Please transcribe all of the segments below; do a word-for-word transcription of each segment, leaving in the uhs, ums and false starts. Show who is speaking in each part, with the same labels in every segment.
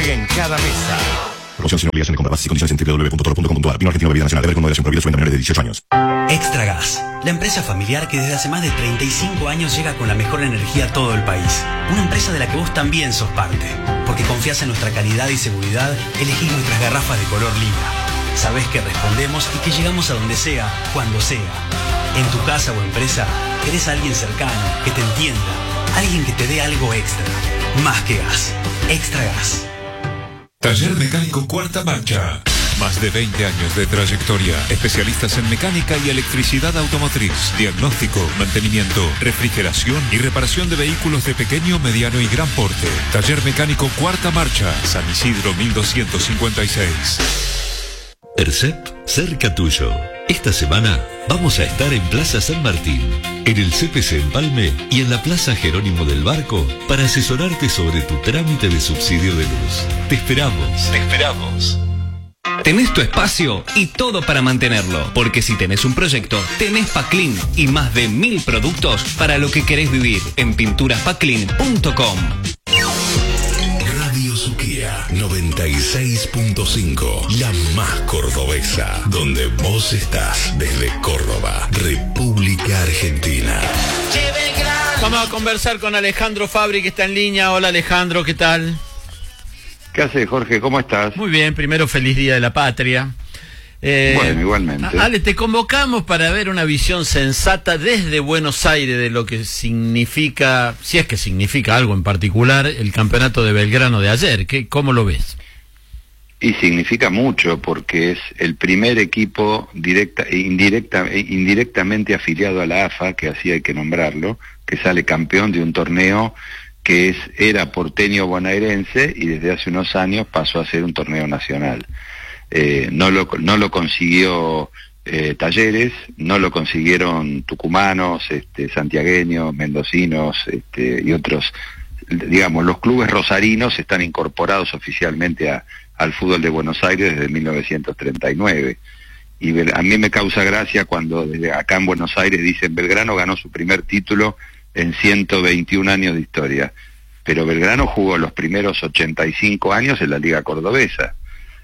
Speaker 1: juega en cada mesa.
Speaker 2: Promoción sin obligación de compra. Bases y condiciones en doble u doble u doble u punto toro punto com punto a r. Vino Argentino Bebida Nacional. Beber con moderación. Prohibido. Su venta a menores de dieciocho años.
Speaker 3: Extra Gas, la empresa familiar que desde hace más de treinta y cinco años llega con la mejor energía a todo el país. Una empresa de la que vos también sos parte. Porque confías en nuestra calidad y seguridad, elegís nuestras garrafas de color lila. Sabés que respondemos y que llegamos a donde sea, cuando sea. En tu casa o empresa, querés a alguien cercano, que te entienda. Alguien que te dé algo extra. Más que gas. Extra Gas.
Speaker 4: Taller Mecánico Cuarta Marcha. Más de veinte años de trayectoria. Especialistas en mecánica y electricidad automotriz. Diagnóstico, mantenimiento, refrigeración y reparación de vehículos de pequeño, mediano y gran porte. Taller Mecánico Cuarta Marcha. San Isidro mil doscientos cincuenta y seis.
Speaker 5: ERCEP, cerca tuyo. Esta semana vamos a estar en Plaza San Martín, en el C P C Empalme y en la Plaza Jerónimo del Barco para asesorarte sobre tu trámite de subsidio de luz. Te esperamos. Te esperamos.
Speaker 6: Tenés tu espacio y todo para mantenerlo, porque si tenés un proyecto, tenés Paclin y más de mil productos para lo que querés vivir en pinturas paclin punto com.
Speaker 7: Radio Suquía noventa y seis punto cinco, la más cordobesa, donde vos estás desde Córdoba, República Argentina.
Speaker 8: Vamos a conversar con Alejandro Fabri, que está en línea. Hola Alejandro, ¿qué tal?
Speaker 9: ¿Qué haces, Jorge? ¿Cómo estás?
Speaker 8: Muy bien, primero feliz Día de la Patria. Eh,
Speaker 9: bueno, igualmente.
Speaker 8: Ale, te convocamos para ver una visión sensata desde Buenos Aires de lo que significa, si es que significa algo en particular, el campeonato de Belgrano de ayer. ¿Qué, ¿Cómo lo ves?
Speaker 9: Y significa mucho porque es el primer equipo directa, indirecta, indirectamente afiliado a la A F A, que así hay que nombrarlo, que sale campeón de un torneo que es era porteño bonaerense y desde hace unos años pasó a ser un torneo nacional. Eh, no lo no lo consiguió eh, Talleres, no lo consiguieron tucumanos, este, santiagueños, mendocinos, este, y otros, digamos, los clubes rosarinos están incorporados oficialmente a, al fútbol de Buenos Aires desde mil novecientos treinta y nueve. Y a mí me causa gracia cuando desde acá en Buenos Aires dicen Belgrano ganó su primer título en ciento veintiún años de historia, pero Belgrano jugó los primeros ochenta y cinco años en la Liga Cordobesa,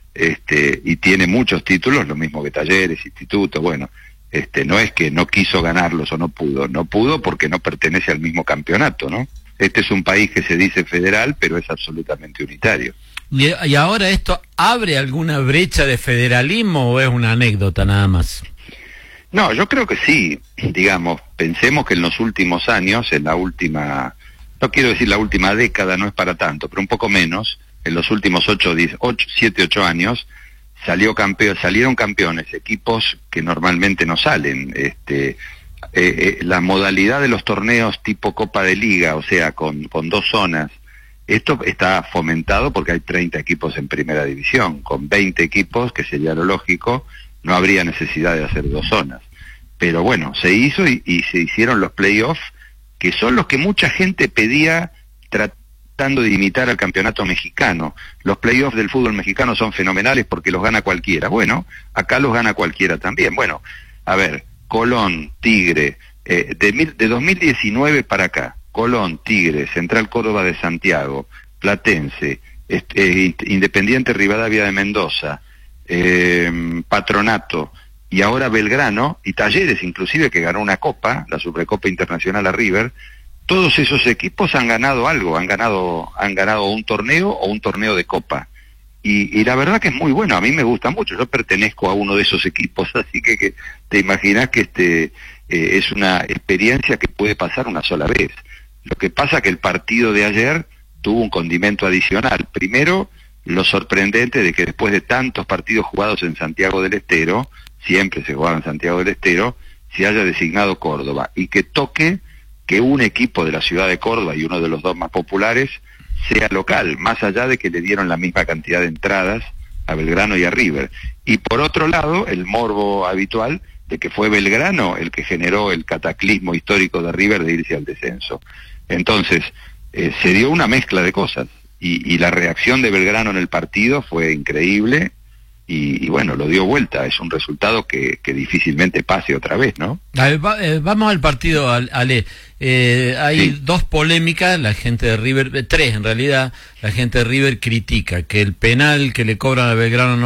Speaker 9: este, y tiene muchos títulos, lo mismo que Talleres, Instituto. Bueno, este, no es que no quiso ganarlos o no pudo, no pudo porque no pertenece al mismo campeonato, ¿no? Este es un país que se dice federal, pero es absolutamente unitario.
Speaker 8: ¿Y, y ahora esto abre alguna brecha de federalismo o es una anécdota nada más?
Speaker 9: No, yo creo que sí, digamos, pensemos que en los últimos años, en la última, no quiero decir la última década, no es para tanto, pero un poco menos, en los últimos ocho, diez, ocho, siete, ocho años, salió campeón, salieron campeones, equipos que normalmente no salen, este, eh, eh, la modalidad de los torneos tipo Copa de Liga, o sea, con, con dos zonas, esto está fomentado porque hay treinta equipos en primera división, con veinte equipos, que sería lo lógico, no habría necesidad de hacer dos zonas. Pero bueno, se hizo y, y se hicieron los playoffs, que son los que mucha gente pedía tratando de imitar al campeonato mexicano. Los playoffs del fútbol mexicano son fenomenales porque los gana cualquiera. Bueno, acá los gana cualquiera también. Bueno, a ver, Colón, Tigre, eh, de, mil, de dos mil diecinueve para acá, Colón, Tigre, Central Córdoba de Santiago, Platense, este, eh, Independiente Rivadavia de Mendoza, Eh, Patronato y ahora Belgrano y Talleres inclusive, que ganó una copa, la Supercopa Internacional a River. Todos esos equipos han ganado algo, han ganado han ganado un torneo o un torneo de copa y, y la verdad que es muy bueno, a mí me gusta mucho, yo pertenezco a uno de esos equipos, así que, que te imaginas que este eh, es una experiencia que puede pasar una sola vez. Lo que pasa que el partido de ayer tuvo un condimento adicional. Primero, lo sorprendente de que después de tantos partidos jugados en Santiago del Estero, siempre se jugaba en Santiago del Estero, se haya designado Córdoba y que toque que un equipo de la ciudad de Córdoba y uno de los dos más populares sea local, más allá de que le dieron la misma cantidad de entradas a Belgrano y a River. Y por otro lado, el morbo habitual de que fue Belgrano el que generó el cataclismo histórico de River de irse al descenso. Entonces, eh, se dio una mezcla de cosas. Y, y la reacción de Belgrano en el partido fue increíble, y, y bueno, lo dio vuelta. Es un resultado que, que difícilmente pase otra vez, ¿no?
Speaker 8: A ver, va, eh, vamos al partido, Ale. Eh, hay sí. dos polémicas, la gente de River, eh, tres en realidad, la gente de River critica que el penal que le cobran a Belgrano no